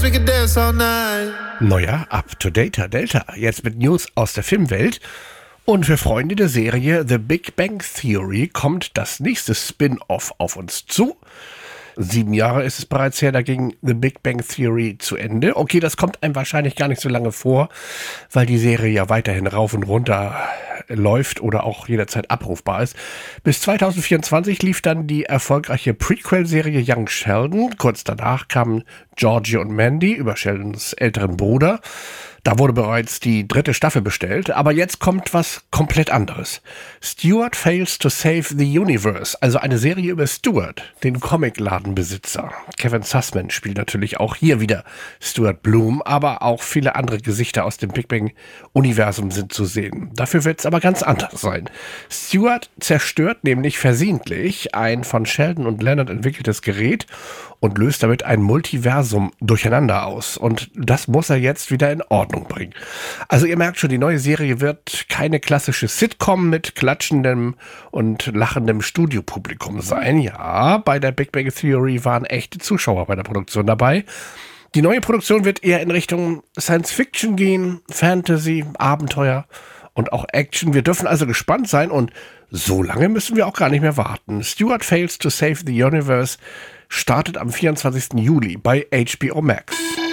we could dance all night. Neuer Up-to-Date Delta, jetzt mit News aus der Filmwelt. Und für Freunde der Serie The Big Bang Theory kommt das nächste Spin-off auf uns zu. 7 Jahre ist es bereits her, da ging The Big Bang Theory zu Ende. Okay, das kommt einem wahrscheinlich gar nicht so lange vor, weil die Serie ja weiterhin rauf und runter läuft oder auch jederzeit abrufbar ist. Bis 2024 lief dann die erfolgreiche Prequel-Serie Young Sheldon. Kurz danach kamen Georgie und Mandy über Sheldons älteren Bruder. Da wurde bereits die 3. Staffel bestellt, aber jetzt kommt was komplett anderes. Stuart Fails to Save the Universe, also eine Serie über Stuart, den Comicladenbesitzer. Kevin Sussman spielt natürlich auch hier wieder Stuart Bloom, aber auch viele andere Gesichter aus dem Big Bang-Universum sind zu sehen. Dafür wird es aber ganz anders sein. Stuart zerstört nämlich versehentlich ein von Sheldon und Leonard entwickeltes Gerät und löst damit ein Multiversum durcheinander aus. Und das muss er jetzt wieder in Ordnung bringen. Also ihr merkt schon, die neue Serie wird keine klassische Sitcom mit klatschendem und lachendem Studiopublikum sein. Ja, bei der Big Bang Theory waren echte Zuschauer bei der Produktion dabei. Die neue Produktion wird eher in Richtung Science Fiction gehen, Fantasy, Abenteuer und auch Action. Wir dürfen also gespannt sein und so lange müssen wir auch gar nicht mehr warten. Stuart Fails to Save the Universe startet am 24. Juli bei HBO Max.